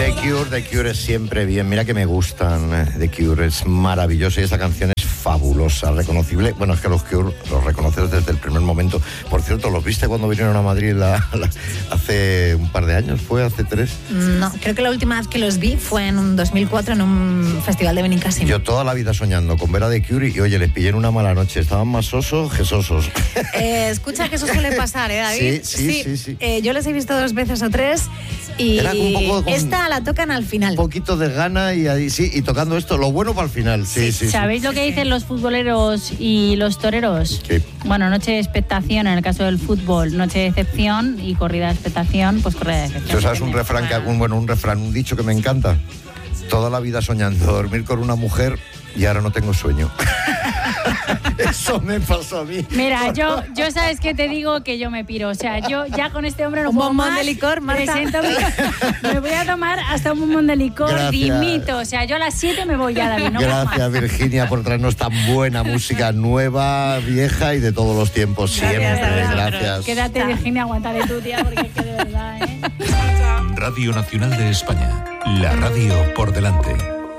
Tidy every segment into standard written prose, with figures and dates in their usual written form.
The Cure es siempre bien. Mira que me gustan. The Cure es maravilloso y esta canción es fabulosa, reconocible. Bueno, es que los Cure los reconoces desde el primer momento. Por cierto, ¿los viste cuando vinieron a Madrid hace un par de años? ¿Fue hace 3? No, creo que la última vez que los vi fue en un 2004 en un festival de Benicàssim. Yo toda la vida soñando con ver a The Cure y oye, les pillé en una mala noche. Estaban más osos que sosos. Escucha que eso suele pasar, David. Sí. Yo les he visto 2 veces o 3 y esta la tocan al final. Un poquito de gana y ahí sí, y tocando esto, lo bueno para el final. Sí. ¿Sabéis lo que dicen los futboleros y los toreros? Sí. Bueno, noche de expectación en el caso del fútbol, noche de decepción, y corrida de expectación, pues corrida de decepción. ¿Tú sabes un refrán, un dicho que me encanta? Toda la vida soñando dormir con una mujer y ahora no tengo sueño. Eso me pasó a mí. Mira, yo sabes que te digo que yo me piro. O sea, yo ya con este hombre no un puedo bombón más. De licor, Marta. Me voy a tomar hasta un bombón de licor. Gracias. Dimito. O sea, yo a las 7 me voy ya, David. No Gracias, Virginia, por traernos tan buena música nueva, vieja y de todos los tiempos. Siempre. Gracias. Quédate, Virginia, aguantaré tú, tía, porque es que de verdad, Radio Nacional de España. La radio por delante.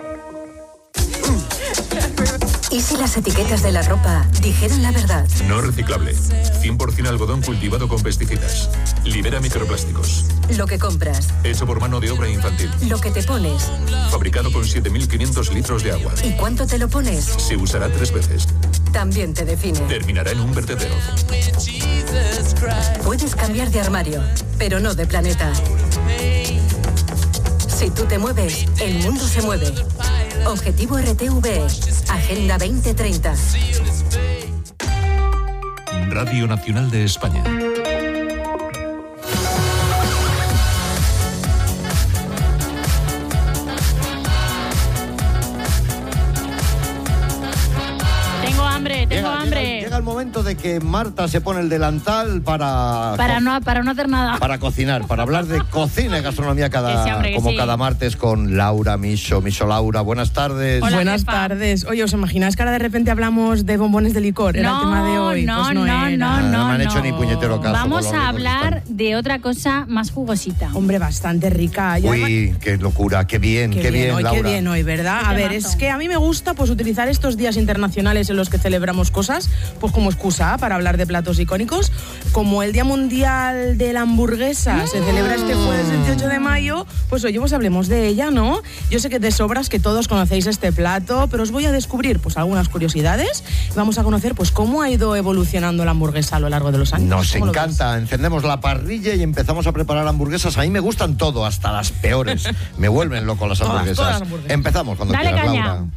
¿Y si las etiquetas de la ropa dijeran la verdad? No reciclable. 100% algodón cultivado con pesticidas. Libera microplásticos. Lo que compras. Hecho por mano de obra infantil. Lo que te pones. Fabricado con 7.500 litros de agua. ¿Y cuánto te lo pones? Se usará 3 veces. También te define. Terminará en un vertedero. Puedes cambiar de armario, pero no de planeta. Si tú te mueves, el mundo se mueve. Objetivo RTV, Agenda 2030. Radio Nacional de España. Tengo hambre. Llega el momento de que Marta se pone el delantal para no hacer nada. Para cocinar, para hablar de cocina y gastronomía cada martes con Laura Miso. Laura, buenas tardes. Hola, buenas tardes. Oye, ¿os imagináis que ahora de repente hablamos de bombones de licor? Era el tema de hoy. No me han hecho ni puñetero caso. Vamos a hablar de otra cosa más jugosita. Hombre, bastante rica. Uy, qué locura, qué bien, Laura. Qué bien hoy, ¿verdad? A ver, es que a mí me gusta pues utilizar estos días internacionales en los que celebramos cosas, pues como excusa para hablar de platos icónicos, como el Día Mundial de la Hamburguesa se celebra este jueves 28 de mayo, pues oye, pues hablemos de ella, ¿no? Yo sé que de sobras que todos conocéis este plato, pero os voy a descubrir pues algunas curiosidades y vamos a conocer pues cómo ha ido evolucionando la hamburguesa a lo largo de los años. Nos encanta, encendemos la parrilla y empezamos a preparar hamburguesas. A mí me gustan todo, hasta las peores. Me vuelven loco las hamburguesas. Todas las hamburguesas. Empezamos cuando quieras, caña. Laura.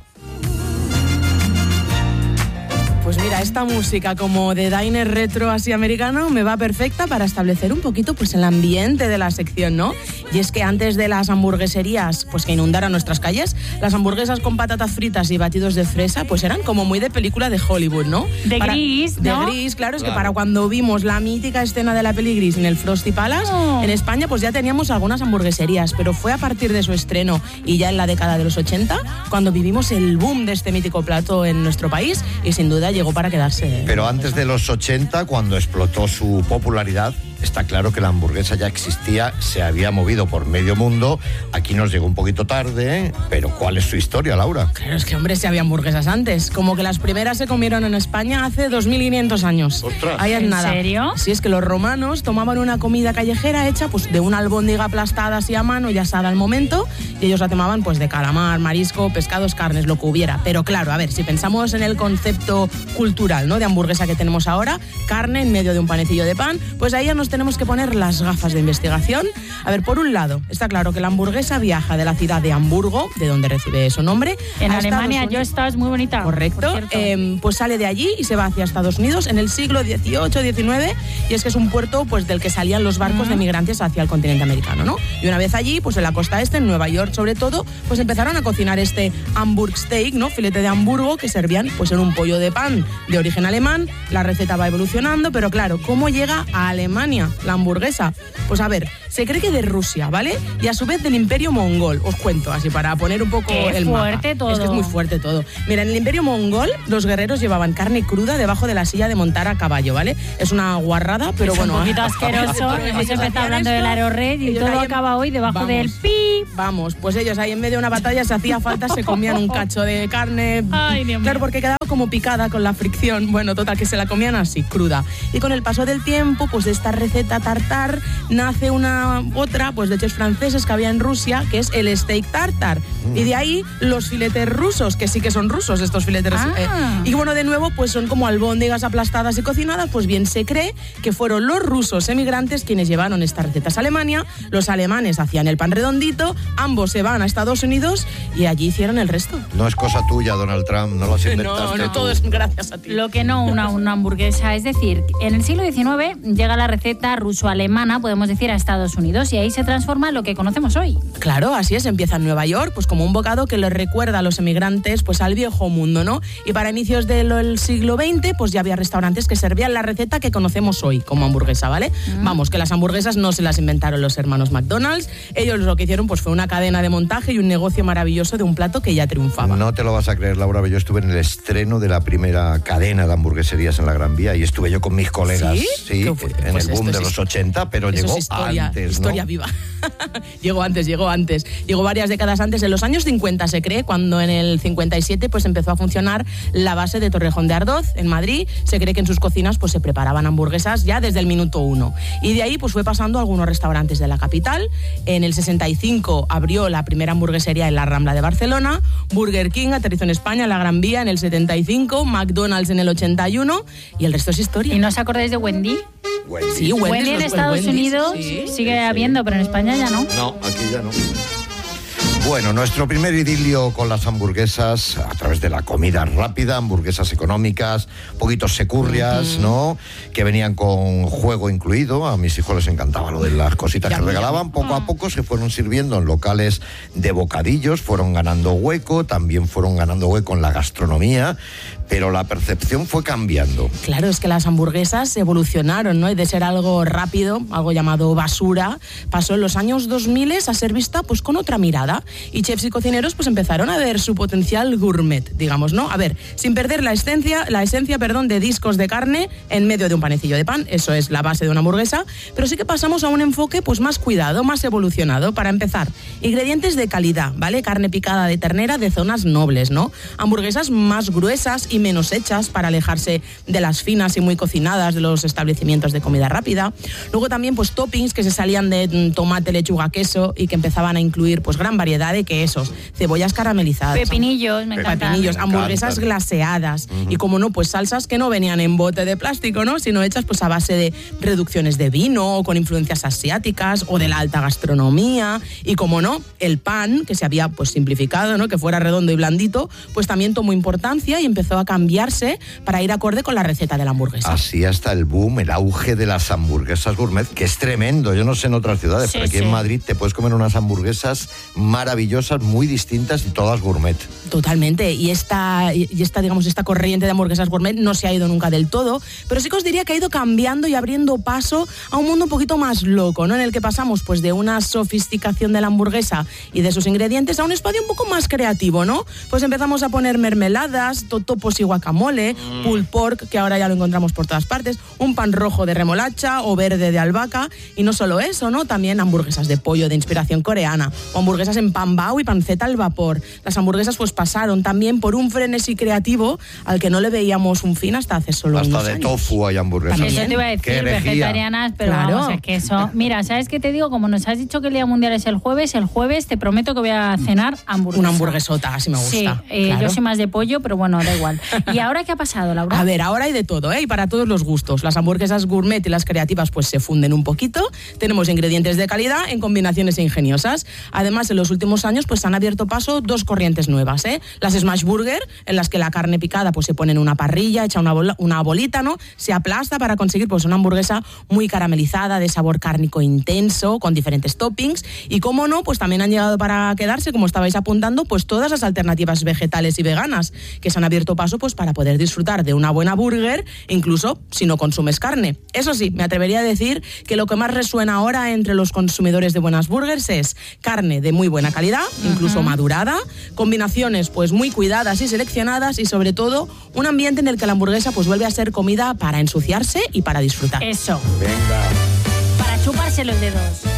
Pues mira, esta música como de diner retro así americano me va perfecta para establecer un poquito pues el ambiente de la sección, ¿no? Y es que antes de las hamburgueserías pues que inundaran nuestras calles, las hamburguesas con patatas fritas y batidos de fresa pues eran como muy de película de Hollywood, ¿no? Gris, ¿no? De Gris, claro, es que para cuando vimos la mítica escena de la peli Gris en el Frosty Palace, en España pues ya teníamos algunas hamburgueserías, pero fue a partir de su estreno y ya en la década de los 80 cuando vivimos el boom de este mítico plato en nuestro país y sin duda llegó para quedarse. Pero antes de los 80, cuando explotó su popularidad, está claro que la hamburguesa ya existía, se había movido por medio mundo. Aquí nos llegó un poquito tarde, pero ¿cuál es su historia, Laura? Claro, es que, hombre, si había hamburguesas antes. Como que las primeras se comieron en España hace 2.500 años. ¡Ostras! Ahí es nada. ¿En serio? Sí, es que los romanos tomaban una comida callejera hecha pues de una albóndiga aplastada así a mano y asada al momento, y ellos la tomaban pues de calamar, marisco, pescados, carnes, lo que hubiera. Pero claro, a ver, si pensamos en el concepto cultural, ¿no?, de hamburguesa que tenemos ahora, carne en medio de un panecillo de pan, pues ahí ya nos tenemos que poner las gafas de investigación. A ver, por un lado, está claro que la hamburguesa viaja de la ciudad de Hamburgo, de donde recibe su nombre. En Alemania, yo estaba, es muy bonita. Correcto. Pues sale de allí y se va hacia Estados Unidos en el siglo XVIII, XIX, y es que es un puerto pues del que salían los barcos de migrantes hacia el continente americano, ¿no? Y una vez allí, pues en la costa este, en Nueva York sobre todo, pues empezaron a cocinar este Hamburg Steak, ¿no?, filete de Hamburgo, que servían pues en un pollo de pan de origen alemán. La receta va evolucionando, pero claro, ¿cómo llega a Alemania la hamburguesa? Pues a ver, se cree que de Rusia, ¿vale? Y a su vez del Imperio Mongol. Os cuento, así para poner un poco el mapa. Fuerte todo. Es que es muy fuerte todo. Mira, en el Imperio Mongol los guerreros llevaban carne cruda debajo de la silla de montar a caballo, ¿vale? Es una guarrada, pero es bueno. Un poquito asqueroso. Hemos empezado hablando del Aerored y todo acaba hoy debajo del pi. Vamos, pues ellos ahí en medio de una batalla, si hacía falta, se comían un cacho de carne. Ay, Dios mío. Claro, porque quedaba como picada con la fricción. Bueno, total, que se la comían así, cruda. Y con el paso del tiempo, pues de esta receta tartar nace otra, pues de chefs franceses que había en Rusia, que es el steak tartar. Y de ahí los filetes rusos, que sí que son rusos estos filetes. Y bueno, de nuevo, pues son como albóndigas aplastadas y cocinadas. Pues bien, se cree que fueron los rusos emigrantes quienes llevaron estas recetas a Alemania. Los alemanes hacían el pan redondito, ambos se van a Estados Unidos y allí hicieron el resto. No es cosa tuya, Donald Trump, no lo has inventaste No, tú. todo es gracias a ti. Lo que no, una hamburguesa. Es decir, en el siglo XIX llega la receta ruso-alemana, podemos decir, a Estados Unidos, y ahí se transforma en lo que conocemos hoy. Claro, así es, empieza en Nueva York, pues como un bocado que les recuerda a los emigrantes pues al viejo mundo, ¿no? Y para inicios del siglo XX, pues ya había restaurantes que servían la receta que conocemos hoy como hamburguesa, ¿vale? Vamos, que las hamburguesas no se las inventaron los hermanos McDonald's, ellos lo que hicieron pues fue una cadena de montaje y un negocio maravilloso de un plato que ya triunfaba. No te lo vas a creer, Laura, yo estuve en el estreno de la primera cadena de hamburgueserías en la Gran Vía y estuve yo con mis colegas, ¿Sí? en Pues el boom de esto los 80, pero eso llegó es historia, antes, ¿no? historia viva. Llegó antes. Llegó varias décadas antes, en los años 50 se cree, cuando en el 57 pues empezó a funcionar la base de Torrejón de Ardoz, en Madrid. Se cree que en sus cocinas pues se preparaban hamburguesas ya desde el minuto 1. Y de ahí pues fue pasando a algunos restaurantes de la capital. En el 65 abrió la primera hamburguesería en la Rambla de Barcelona. Burger King aterrizó en España, en la Gran Vía, en el 75. McDonald's en el 81. Y el resto es historia. ¿Y no os acordáis de Wendy? Sí, Wendy en Estados Unidos sigue habiendo, pero en España ya no. No, aquí ya no. Bueno, nuestro primer idilio con las hamburguesas a través de la comida rápida, hamburguesas económicas, poquitos securrias, ¿no? Que venían con juego incluido. A mis hijos les encantaba lo de las cositas que regalaban. Poco a poco se fueron sirviendo en locales de bocadillos, fueron ganando hueco, también fueron ganando hueco en la gastronomía, pero la percepción fue cambiando. Claro, es que las hamburguesas evolucionaron, ¿no? Y de ser algo rápido, algo llamado basura, pasó en los años 2000 a ser vista pues con otra mirada. Y chefs y cocineros pues empezaron a ver su potencial gourmet, digamos, ¿no? A ver, sin perder la esencia, de discos de carne en medio de un panecillo de pan, eso es la base de una hamburguesa, pero sí que pasamos a un enfoque pues más cuidado, más evolucionado. Para empezar, ingredientes de calidad, ¿vale? Carne picada de ternera de zonas nobles, ¿no? Hamburguesas más gruesas y menos hechas para alejarse de las finas y muy cocinadas de los establecimientos de comida rápida. Luego también pues toppings que se salían de tomate, lechuga, queso y que empezaban a incluir pues gran variedad de quesos, cebollas caramelizadas, Pepinillos, me encantan. hamburguesas glaseadas y como no, pues salsas que no venían en bote de plástico, ¿no? Sino hechas pues a base de reducciones de vino o con influencias asiáticas o de la alta gastronomía. Y como no, el pan, que se había pues simplificado, ¿no? Que fuera redondo y blandito, pues también tomó importancia y empezó a cambiarse para ir acorde con la receta de la hamburguesa. Así hasta el boom, el auge de las hamburguesas gourmet, que es tremendo. Yo no sé en otras ciudades, pero aquí en Madrid te puedes comer unas hamburguesas maravillosas, muy distintas y todas gourmet. Totalmente. Y esta corriente de hamburguesas gourmet no se ha ido nunca del todo, pero sí que os diría que ha ido cambiando y abriendo paso a un mundo un poquito más loco, ¿no? En el que pasamos pues de una sofisticación de la hamburguesa y de sus ingredientes a un espacio un poco más creativo, ¿no? Pues empezamos a poner mermeladas, totopos y guacamole, pulled pork, que ahora ya lo encontramos por todas partes, un pan rojo de remolacha o verde de albahaca, y no solo eso, ¿no? También hamburguesas de pollo de inspiración coreana, o hamburguesas en pan bao y panceta al vapor. Las hamburguesas pues pasaron también por un frenesí creativo al que no le veíamos un fin hasta hace solo unos Hasta de años. tofu hay hamburguesas. Eso te iba a decir, vegetarianas, pero Claro. vamos, es que eso... Mira, ¿sabes qué te digo? Como nos has dicho que el Día Mundial es el jueves te prometo que voy a cenar hamburguesa. Una hamburguesota, así me gusta. Sí, claro. yo soy más de pollo, pero bueno, da igual. ¿Y ahora qué ha pasado, Laura? A ver, ahora hay de todo, ¿eh? Y para todos los gustos. Las hamburguesas gourmet y las creativas pues se funden un poquito. Tenemos ingredientes de calidad en combinaciones ingeniosas. Además, en los últimos años pues han abierto paso dos corrientes nuevas, ¿eh? Las smash burger, en las que la carne picada pues se pone en una parrilla, echa una bolita, ¿no? Se aplasta para conseguir pues una hamburguesa muy caramelizada, de sabor cárnico intenso, con diferentes toppings. Y cómo no, pues también han llegado para quedarse, como estabais apuntando, pues todas las alternativas vegetales y veganas que se han abierto paso pues para poder disfrutar de una buena burger, incluso si no consumes carne. Eso sí, me atrevería a decir que lo que más resuena ahora entre los consumidores de buenas burgers es carne de muy buena calidad, incluso madurada, combinaciones pues muy cuidadas y seleccionadas, y sobre todo un ambiente en el que la hamburguesa pues vuelve a ser comida para ensuciarse y para disfrutar. Eso. Venga. Para chuparse los dedos.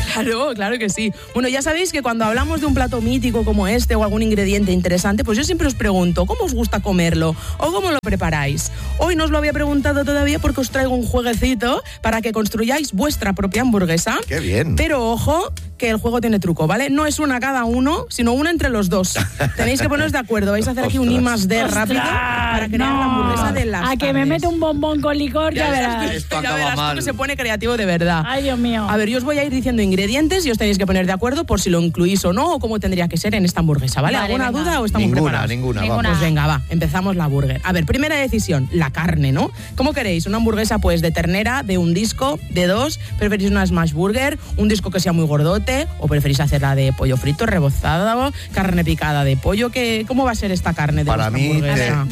Claro que sí. Bueno, ya sabéis que cuando hablamos de un plato mítico como este o algún ingrediente interesante, pues yo siempre os pregunto, ¿cómo os gusta comerlo? ¿O cómo lo preparáis? Hoy no os lo había preguntado todavía porque os traigo un jueguecito para que construyáis vuestra propia hamburguesa. ¡Qué bien! Pero ojo, que el juego tiene truco, ¿vale? No es una cada uno, sino una entre los dos. Tenéis que poneros de acuerdo. Vais a hacer aquí un I+D rápido para crear la hamburguesa de las A que me mete un bombón con licor, ya verás. Esto Ya acaba verás mal. cómo se pone creativo de verdad. Ay, Dios mío. A ver, yo os voy a ir diciendo ingredientes y os tenéis que poner de acuerdo por si lo incluís o no, o cómo tendría que ser en esta hamburguesa, ¿vale? Vale, ¿Alguna venga. duda o estamos preparados? Ninguna. Ninguna. Pues venga, va, empezamos la burger. A ver, primera decisión, la carne, ¿no? ¿Cómo queréis? ¿Una hamburguesa pues de ternera, de un disco, de dos? ¿Preferís una smash burger, un disco que sea muy gordote? ¿O preferís hacerla de pollo frito, rebozado, carne picada de pollo? ¿Cómo va a ser esta carne de Para vuestra mí, hamburguesa?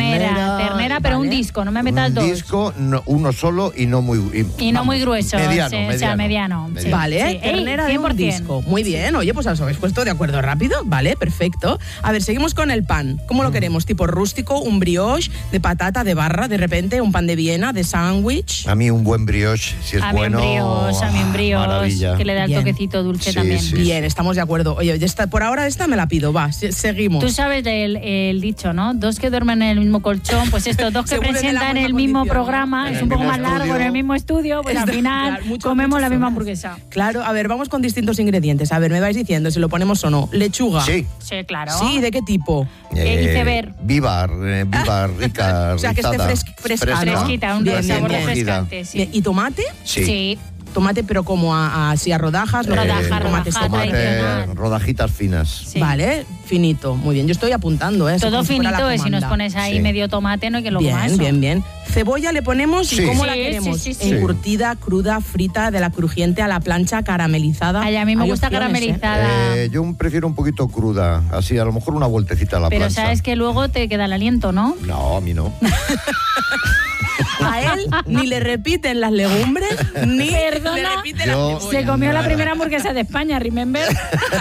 Ternera, pero un vale. disco, no me metas Un dos. disco, uno solo y no muy... Y no muy grueso, Mediano, sí, o sea, mediano. Sí. Vale, Sí. ternera de un 100%. disco. Muy bien, oye, pues os habéis puesto de acuerdo rápido. Vale, perfecto. A ver, seguimos con el pan. ¿Cómo lo queremos? ¿Tipo rústico, un brioche, de patata, de barra, de repente, un pan de Viena, de sándwich? A mí un buen brioche, si es A mí bueno... un brioche, maravilla. que le da el Bien. toquecito dulce Sí, también. sí. Bien, estamos de acuerdo. Oye, por ahora esta me la pido, va, seguimos. Tú sabes el dicho, ¿no? Dos que duermen en el mismo colchón, pues estos dos que Según de la presentan buena el mismo condición, ¿no? programa, En es el un poco mismo más largo estudio. en el mismo estudio, pues al final Claro, muchas comemos la misma horas. hamburguesa. Claro, a ver, vamos con distintos ingredientes. A ver, me vais diciendo si lo ponemos o no. Lechuga. Sí. Sí, claro. Sí, ¿de qué tipo? iceberg. Vivar, rica, O sea, que esté rizada, fresca, ¿no? Fresquita, un Bien, sabor bien, bien. refrescante, sí. Bien, ¿y tomate? Sí. Tomate, pero como así a rodajas. Rodaja, tomate rodaja, tomate. tradicional. rodajitas finas. Sí. Vale, finito. Muy bien, yo estoy apuntando, ¿eh? Todo como si fuera la finito, y si nos comanda. pones ahí Sí. medio tomate, no hay que lo comas. Bien. Cebolla le ponemos y Sí. ¿cómo la Sí, queremos? sí, sí. Encurtida, cruda, frita, de la crujiente a la plancha, caramelizada. Ay, a mí me Hay gusta opciones, caramelizada. Yo prefiero un poquito cruda, así a lo mejor una vueltecita a la Pero plancha. sabes que luego te queda el aliento, ¿no? No, a mí no. A él ni le repiten las legumbres, ni Perdona. le repiten Yo- las Se cebollas. comió la primera hamburguesa de España, remember.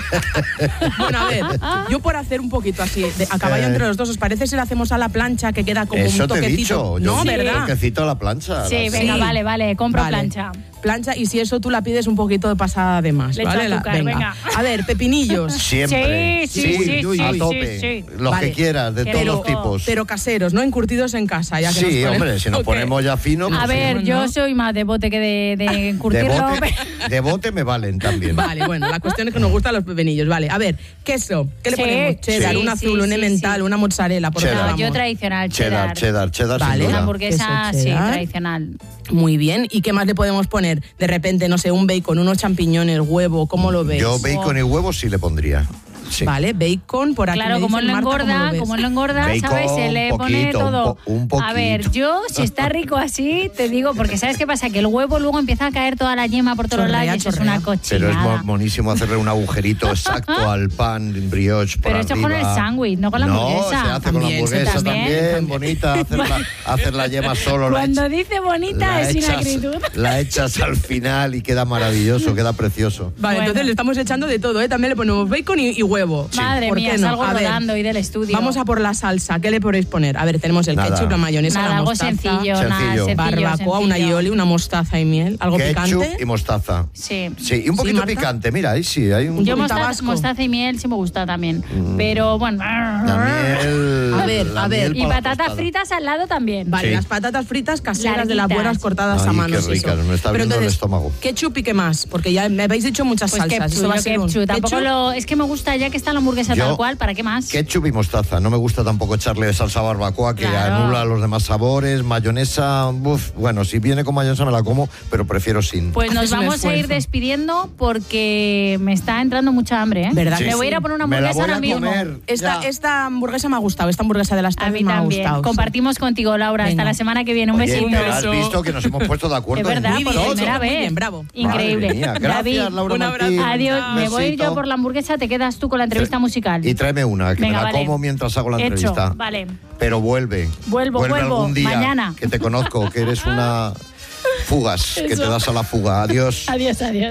Bueno, a ver, yo por hacer un poquito así, a caballo entre los dos, ¿os parece si lo hacemos a la plancha que queda como Eso un te he toquecito? dicho. No, yo ¿verdad? Un toquecito a la plancha. Sí, las- venga, vale, compro Vale. plancha. Plancha, y si eso tú la pides un poquito de pasada de más, Le echo ¿vale? azúcar, venga. A ver, pepinillos. Siempre. Sí, a sí, tope. sí. Los Vale. que quieras, de Qué todos los rico. tipos. Pero caseros, no encurtidos en casa. Ya que nos Sí, ponemos- hombre, si nos Ok. ponemos ya fino. A pues ver, sí. yo soy más de bote que de de encurtirlo. de bote me valen también. Vale, bueno, la cuestión es que nos gustan los pepinillos. Vale, a ver, queso. ¿Qué le Sí, ponemos? Cheddar, sí, un azul, sí, un sí, emmental, sí. una mozzarella. ¿Por Cheddar. dónde No, yo vamos? tradicional, Cheddar, cheddar. sin Vale. duda. Una hamburguesa, Queso sí, cheddar. tradicional. Muy bien. ¿Y qué más le podemos poner? De repente, no sé, un bacon, unos champiñones, huevo, ¿cómo lo ves? Yo bacon y huevos sí le pondría. Sí. Vale, bacon, por aquí Claro, me como dicen, lo Marta, ¿cómo engorda, lo ves? como lo engorda, Bacon, ¿sabes? Se le pone poquito, todo. un A ver, poquito. yo, si está rico así, te digo, porque ¿sabes qué pasa? Que el huevo luego empieza a caer toda la yema por todos Chorrea, lados y eso es chorrea. una Pero es cochinada. monísimo hacerle un agujerito exacto al pan brioche por Pero esto es con arriba. el sándwich, no con la hamburguesa. No, se hace con la También, hamburguesa también. también, bonita, hacer la yema solo. la Cuando echas- dice bonita la es sin echas- acritud. La echas al final y queda maravilloso, queda precioso. Vale, Bueno. entonces le estamos echando de todo, ¿eh? También le ponemos bacon y huevo. Madre ¿Por mía, qué no? salgo A ver, rodando y del estudio. vamos a por la salsa. ¿Qué le podéis poner? A ver, tenemos el Nada. ketchup, la mayonesa, Nada, la algo mostaza, sencillo, nada, Sencillo. sencillo, barbacoa, una sencillo. aioli, una mostaza y miel. ¿Algo Ketchup picante? y mostaza. Sí. Sí, y un poquito Marta? picante, mira, ahí sí, hay un Yo poquito mostaza, tabasco. mostaza y miel sí me gusta también. Pero bueno. la miel. A ver, la a ver. miel Y para la patatas tostada. fritas al lado también. Vale, Sí. las patatas fritas caseras de las Larguitas. buenas cortadas Ay, a mano. qué eso. ricas, me está Pero abriendo el entonces, estómago. ketchup y qué más, porque ya me habéis dicho muchas Pues salsas. ketchup, Eso va a yo ser un ketchup. Tampoco ketchup. lo. Es que me gusta ya que está la hamburguesa Yo- tal cual, ¿para qué más? Ketchup y mostaza. No me gusta tampoco echarle salsa barbacoa que Claro. anula los demás sabores. Mayonesa, bueno, si viene con mayonesa me la como, pero prefiero sin. Pues nos Haces un vamos a ir esfuerzo. despidiendo porque me está entrando mucha hambre, ¿eh? ¿Verdad Sí. Me que voy a ir sí? a poner una Me la hamburguesa voy a ahora mismo. comer. Esta, Ya. esta hamburguesa me ha gustado, esta hamburguesa de las A tardes mí me ha también. gustado. sí. Compartimos contigo, Laura. Venga. Hasta la semana que viene. Un Oye, besito. pero has visto que nos hemos puesto de acuerdo. Es verdad, en por todo. primera muy vez. bien, bravo. Increíble. Madre mía, gracias, David, Laura un abrazo. Martín. adiós. Me voy a ir Besito. yo por la hamburguesa, te quedas tú con la entrevista musical. Y tráeme una, que Venga, me la vale. como mientras hago la Hecho, entrevista. vale. Pero vuelve. Vuelvo, Vuelve vuelvo, algún día. mañana. Que te conozco, que eres una fugas, que Eso. te das a la fuga. Adiós. Adiós, adiós.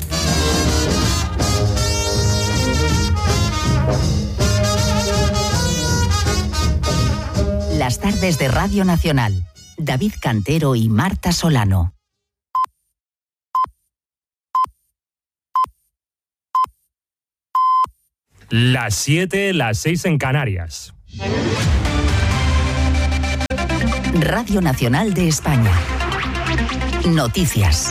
Las tardes de Radio Nacional. David Cantero y Marta Solano. Las 7, las 6 en Canarias. Radio Nacional de España. Noticias.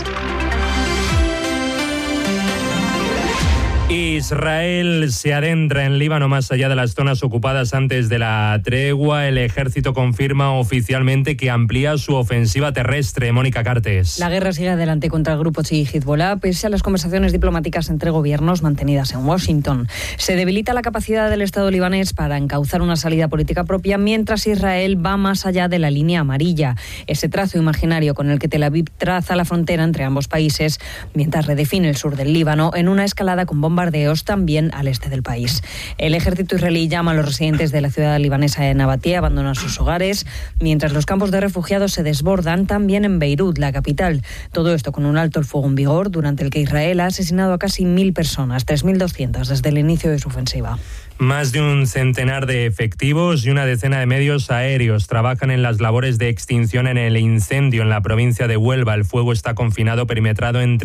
Israel se adentra en Líbano más allá de las zonas ocupadas antes de la tregua. El ejército confirma oficialmente que amplía su ofensiva terrestre. Mónica Cartes. La guerra sigue adelante contra el grupo chií Hezbollah, pese a las conversaciones diplomáticas entre gobiernos mantenidas en Washington. Se debilita la capacidad del Estado libanés para encauzar una salida política propia, mientras Israel va más allá de la línea amarilla, ese trazo imaginario con el que Tel Aviv traza la frontera entre ambos países, mientras redefine el sur del Líbano en una escalada con bombardeos también al este del país. El ejército israelí llama a los residentes de la ciudad libanesa de Nabatea a abandonar sus hogares, mientras los campos de refugiados se desbordan también en Beirut, la capital. Todo esto con un alto el fuego en vigor, durante el que Israel ha asesinado a casi 1.000 personas, 3.200 desde el inicio de su ofensiva. Más de un centenar de efectivos y una decena de medios aéreos trabajan en las labores de extinción en el incendio en la provincia de Huelva. El fuego está confinado, perimetrado en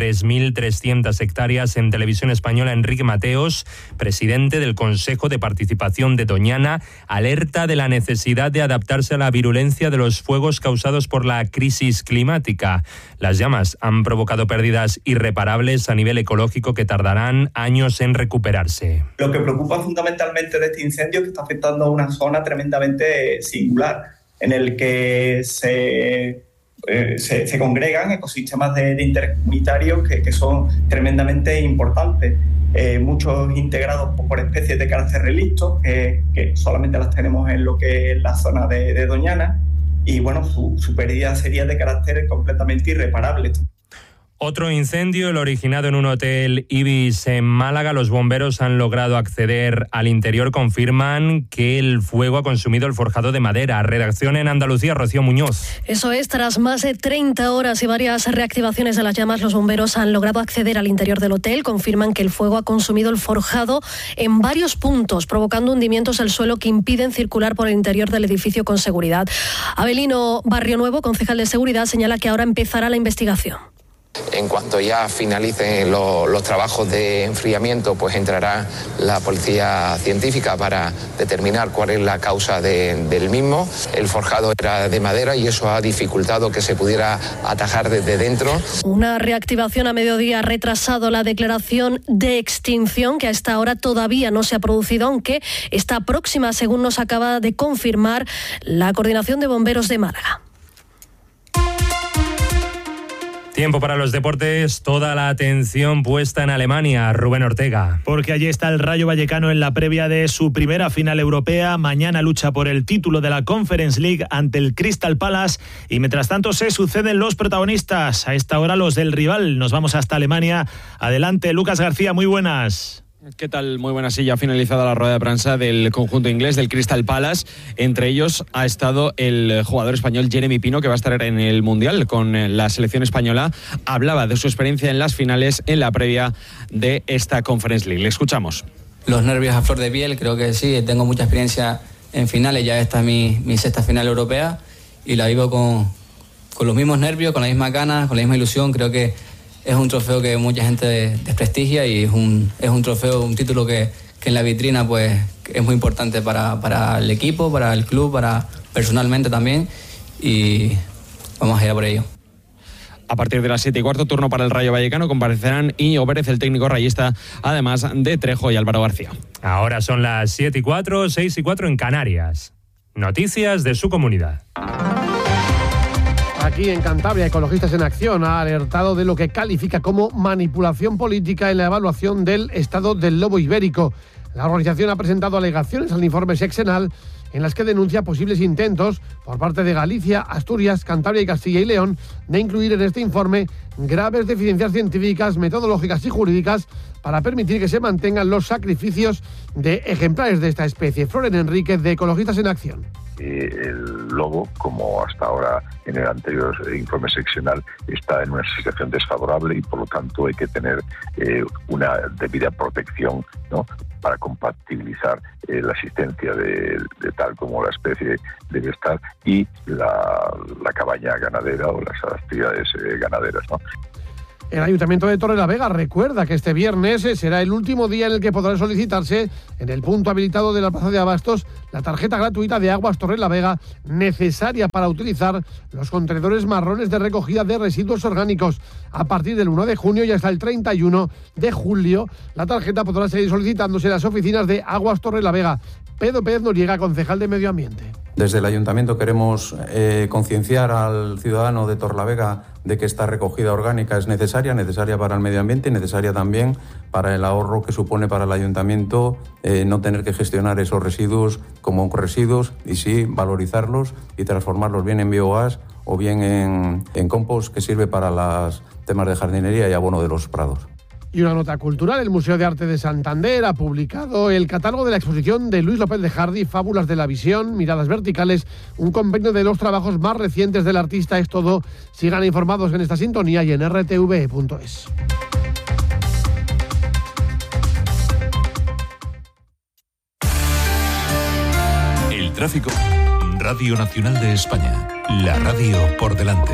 3.300 hectáreas. En Televisión Española, Enrique Mateos, presidente del Consejo de Participación de Doñana, alerta de la necesidad de adaptarse a la virulencia de los fuegos causados por la crisis climática. Las llamas han provocado pérdidas irreparables a nivel ecológico que tardarán años en recuperarse. Lo que preocupa fundamentalmente de este incendio es que está afectando a una zona tremendamente singular, en el que se congregan ecosistemas de interés comunitario que son tremendamente importantes, muchos integrados por especies de carácter relicto, que solamente las tenemos en lo que es la zona de Doñana, y bueno, su pérdida sería de carácter completamente irreparable. Otro incendio, el originado en un hotel Ibis en Málaga. Los bomberos han logrado acceder al interior. Confirman que el fuego ha consumido el forjado de madera. Redacción en Andalucía, Rocío Muñoz. Eso es, tras más de 30 horas y varias reactivaciones de las llamas, los bomberos han logrado acceder al interior del hotel. Confirman que el fuego ha consumido el forjado en varios puntos, provocando hundimientos del suelo que impiden circular por el interior del edificio con seguridad. Abelino Barrio Nuevo, concejal de seguridad, señala que ahora empezará la investigación. En cuanto ya finalicen los trabajos de enfriamiento, pues entrará la policía científica para determinar cuál es la causa del mismo. El forjado era de madera y eso ha dificultado que se pudiera atajar desde dentro. Una reactivación a mediodía ha retrasado la declaración de extinción, que hasta ahora todavía no se ha producido, aunque está próxima, según nos acaba de confirmar la Coordinación de Bomberos de Málaga. Tiempo para los deportes, toda la atención puesta en Alemania. Rubén Ortega. Porque allí está el Rayo Vallecano en la previa de su primera final europea. Mañana lucha por el título de la Conference League ante el Crystal Palace. Y mientras tanto se suceden los protagonistas. A esta hora los del rival. Nos vamos hasta Alemania. Adelante, Lucas García, muy buenas. ¿Qué tal? Muy buena silla. Ha finalizado la rueda de prensa del conjunto inglés del Crystal Palace. Entre ellos ha estado el jugador español Jeremy Pino, que va a estar en el Mundial con la selección española. Hablaba de su experiencia en las finales en la previa de esta Conference League. Le escuchamos. Los nervios a flor de piel, creo que sí. Tengo mucha experiencia en finales. Ya esta es mi sexta final europea y la vivo con los mismos nervios, con las mismas ganas, con la misma ilusión. Creo que es un trofeo que mucha gente desprestigia y es un trofeo, un título que en la vitrina pues es muy importante para el equipo, para el club, personalmente también, y vamos a ir a por ello. A partir de las 7:15, turno para el Rayo Vallecano. Comparecerán Íñigo Pérez, el técnico rayista, además de Trejo y Álvaro García. Ahora son las 7:04, 6:04 en Canarias. Noticias de su comunidad. Aquí en Cantabria, Ecologistas en Acción ha alertado de lo que califica como manipulación política en la evaluación del estado del lobo ibérico. La organización ha presentado alegaciones al informe sexenal en las que denuncia posibles intentos por parte de Galicia, Asturias, Cantabria y Castilla y León de incluir en este informe graves deficiencias científicas, metodológicas y jurídicas para permitir que se mantengan los sacrificios de ejemplares de esta especie. Floren Enríquez, de Ecologistas en Acción. El lobo, como hasta ahora en el anterior informe seccional, está en una situación desfavorable y por lo tanto hay que tener una debida protección, ¿no?, para compatibilizar la existencia de tal como la especie debe estar y la cabaña ganadera o las actividades ganaderas, ¿no? El Ayuntamiento de Torrelavega recuerda que este viernes será el último día en el que podrá solicitarse en el punto habilitado de la Plaza de Abastos la tarjeta gratuita de Aguas Torrelavega necesaria para utilizar los contenedores marrones de recogida de residuos orgánicos. A partir del 1 de junio y hasta el 31 de julio, la tarjeta podrá seguir solicitándose en las oficinas de Aguas Torrelavega. Pedro Pérez Noriega, concejal de Medio Ambiente. Desde el Ayuntamiento queremos concienciar al ciudadano de Torrelavega de que esta recogida orgánica es necesaria para el medio ambiente y necesaria también para el ahorro que supone para el Ayuntamiento no tener que gestionar esos residuos como residuos y sí valorizarlos y transformarlos bien en biogás o bien en compost que sirve para los temas de jardinería y abono de los prados. Y una nota cultural, el Museo de Arte de Santander ha publicado el catálogo de la exposición de Luis López de Hardy, Fábulas de la Visión, Miradas Verticales, un compendio de los trabajos más recientes del artista. Es todo. Sigan informados en esta sintonía y en rtv.es. El tráfico. Radio Nacional de España. La radio por delante.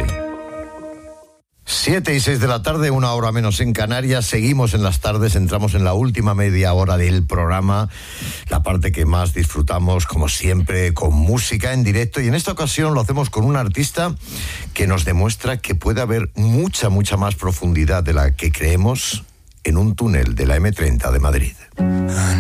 7:06 de la tarde, 1 hora menos en Canarias. Seguimos en las tardes, entramos en la última media hora del programa, la parte que más disfrutamos, como siempre, con música en directo. Y en esta ocasión lo hacemos con un artista que nos demuestra que puede haber mucha más profundidad de la que creemos en un túnel de la M30 de Madrid.